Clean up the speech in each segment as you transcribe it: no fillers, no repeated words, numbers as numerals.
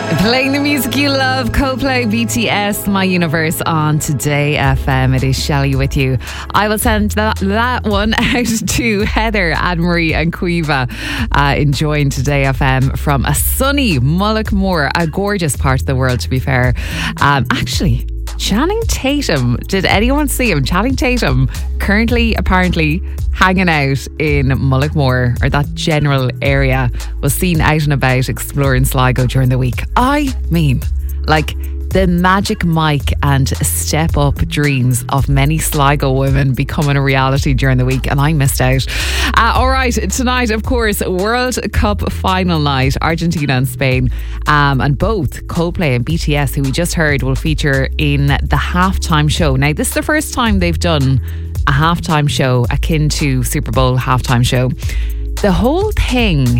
Playing the music you love, Coldplay, BTS, My Universe on Today FM. It is Shelley with you. I will send that one out to Heather, Anne-Marie and Cueva, enjoying Today FM from a sunny Mullaghmore, a gorgeous part of the world, to be fair. Actually, Channing Tatum, did anyone see him? Channing Tatum currently apparently hanging out in Mullaghmore, or that general area, was seen out and about exploring Sligo during the week. I mean, like, the Magic Mike and Step Up dreams of many Sligo women becoming a reality during the week, and I missed out. All right, tonight, of course, World Cup final night, Argentina and Spain, and both Coldplay and BTS, who we just heard, will feature in the halftime show. Now, this is the first time they've done a halftime show akin to Super Bowl halftime show. The whole thing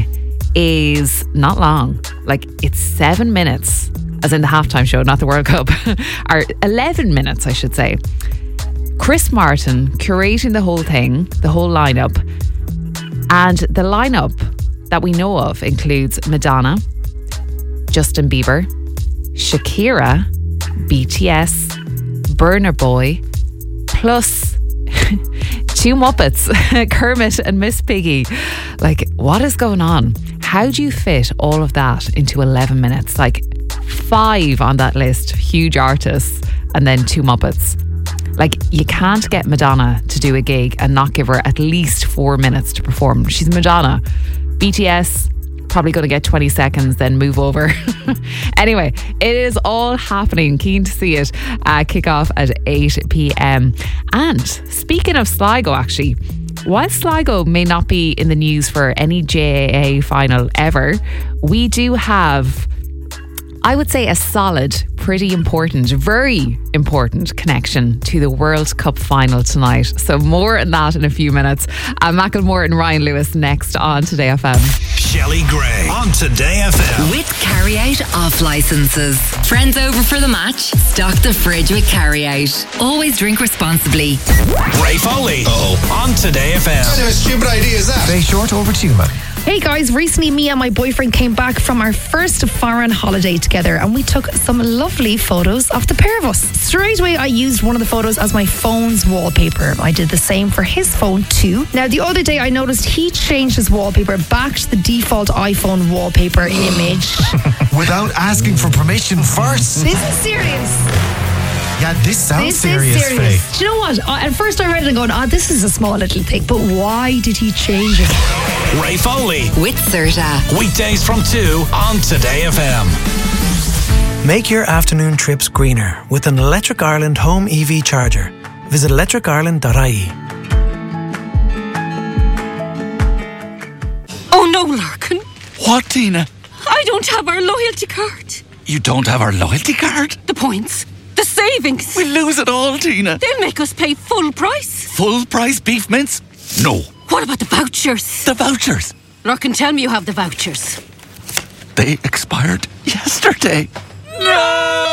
is not long, like it's 7 minutes, as in the halftime show, not the World Cup, or 11 minutes, I should say. Chris Martin curating the whole thing, the whole lineup, and the lineup that we know of includes Madonna, Justin Bieber, Shakira, BTS, Burna Boy, plus two Muppets, Kermit and Miss Piggy. Like, what is going on? How do you fit all of that into 11 minutes? Like, 5 on that list, huge artists, and then 2 Muppets. Like, you can't get Madonna to do a gig and not give her at least 4 minutes to perform. She's Madonna. BTS, probably going to get 20 seconds, then move over. Anyway, it is all happening. Keen to see it. Kick off at 8 p.m. And speaking of Sligo, actually, while Sligo may not be in the news for any JAA final ever, we do have, I would say, a solid, pretty important, very important connection to the World Cup final tonight. So more on that in a few minutes. Macklemore and Ryan Lewis next on Today FM. Shelley Gray on Today FM. With Carryout off licenses. Friends over for the match? Stock the fridge with Carryout. Always drink responsibly. Ray Foley on Today FM. What kind of stupid idea is that? Very short, over to you, man. Hey guys, recently me and my boyfriend came back from our first foreign holiday together, and we took some lovely photos of the pair of us. Straight away I used one of the photos as my phone's wallpaper. I did the same for his phone too. Now the other day I noticed he changed his wallpaper back to the default iPhone wallpaper image. Without asking for permission first. This is serious. Yeah, this sounds serious, Faye. Do you know what? At first I read it and going, this is a small little thing, but why did he change it? Ray Foley. With Serta. Weekdays from 2 on Today FM. Make your afternoon trips greener with an Electric Ireland home EV charger. Visit electricireland.ie. Oh no, Larkin. What, Tina? I don't have our loyalty card. You don't have our loyalty card? The points. The savings. We'll lose it all, Tina. They'll make us pay full price. Full price beef mince? No. What about the vouchers? The vouchers? Larkin, tell me you have the vouchers. They expired yesterday. No!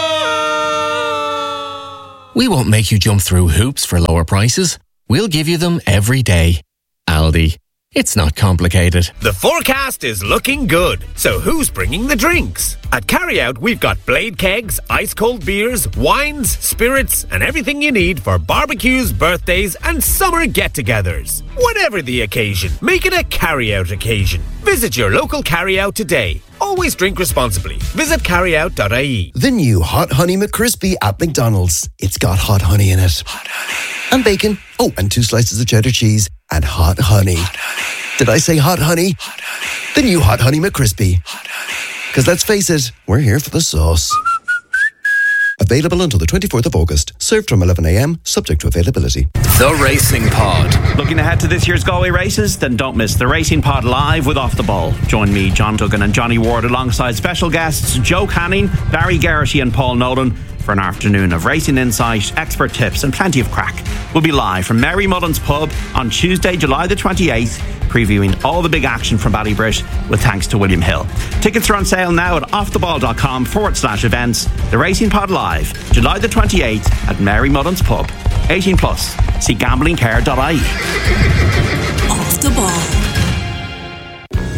We won't make you jump through hoops for lower prices. We'll give you them every day. Aldi. It's not complicated. The forecast is looking good. So who's bringing the drinks? At Carryout, we've got blade kegs, ice-cold beers, wines, spirits, and everything you need for barbecues, birthdays, and summer get-togethers. Whatever the occasion, make it a Carryout occasion. Visit your local Carryout today. Always drink responsibly. Visit carryout.ie. The new Hot Honey McCrispy at McDonald's. It's got hot honey in it. Hot honey. And bacon. Oh, and 2 slices of cheddar cheese. And hot honey. Hot honey. Did I say hot honey? Hot honey. The new Hot Honey McCrispy. Hot honey. Because let's face it, we're here for the sauce. Available until the 24th of August. Served from 11 a.m, subject to availability. The Racing Pod. Looking ahead to this year's Galway races? Then don't miss the Racing Pod live with Off the Ball. Join me, John Duggan and Johnny Ward alongside special guests Joe Canning, Barry Geraghty and Paul Nolan for an afternoon of racing insight, expert tips and plenty of crack. We'll be live from Mary Mullen's Pub on Tuesday, July the 28th, previewing all the big action from Ballybrit with thanks to William Hill. Tickets are on sale now at offtheball.com/events. The Racing Pod live, July the 28th at Mary Mullen's Pub. 18 plus. See gamblingcare.ie. Off the Ball.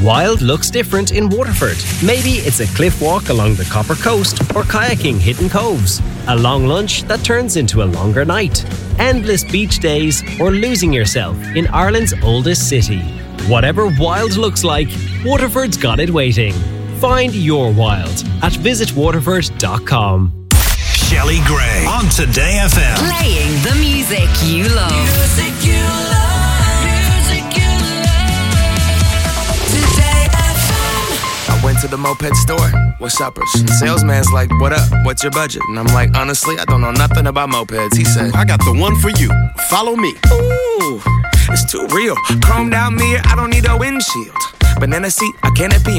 Wild looks different in Waterford. Maybe it's a cliff walk along the Copper Coast or kayaking hidden coves. A long lunch that turns into a longer night. Endless beach days or losing yourself in Ireland's oldest city. Whatever wild looks like, Waterford's got it waiting. Find your wild at visitwaterford.com. Shelley Gray on Today FM. Playing the music you love. Music you love. Music you love. Today FM. I went to the moped store. What's uppers? The salesman's like, what up? What's your budget? And I'm like, honestly, I don't know nothing about mopeds. He said, I got the one for you. Follow me. Ooh, it's too real. Chromed out mirror, I don't need a windshield. Banana seat, I can't be